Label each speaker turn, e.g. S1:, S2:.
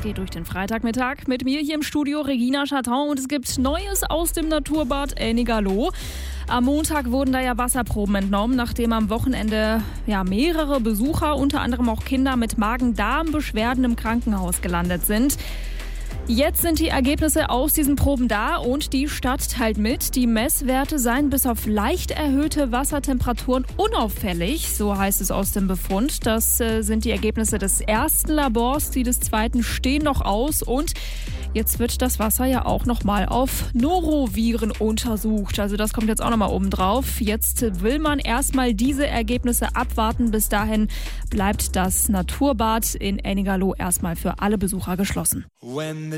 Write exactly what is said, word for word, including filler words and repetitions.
S1: geht durch den Freitagmittag mit mir hier im Studio Regina Chatton und es gibt Neues aus dem Naturbad Ennigerloh. Am Montag wurden da ja Wasserproben entnommen, nachdem am Wochenende ja mehrere Besucher, unter anderem auch Kinder mit Magen-Darm-Beschwerden im Krankenhaus gelandet sind. Jetzt sind die Ergebnisse aus diesen Proben da und die Stadt teilt mit, die Messwerte seien bis auf leicht erhöhte Wassertemperaturen unauffällig, so heißt es aus dem Befund. Das äh, sind die Ergebnisse des ersten Labors, die des zweiten stehen noch aus und jetzt wird das Wasser ja auch nochmal auf Noroviren untersucht. Also das kommt jetzt auch nochmal oben drauf. Jetzt will man erstmal diese Ergebnisse abwarten. Bis dahin bleibt das Naturbad in Ennigerloh erstmal für alle Besucher geschlossen.
S2: When the